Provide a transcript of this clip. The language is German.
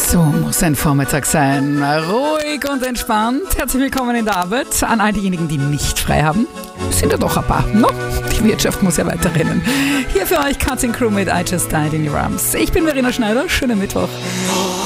So muss ein Vormittag sein. Ruhig und entspannt. Herzlich willkommen in der Arbeit. An all diejenigen, die nicht frei haben. Sind ja doch ein paar, no? Die Wirtschaft muss ja weiter rennen. Hier für euch Cutting Crew mit I Just Died in Your Arms. Ich bin Verena Schneider. Schönen Mittwoch.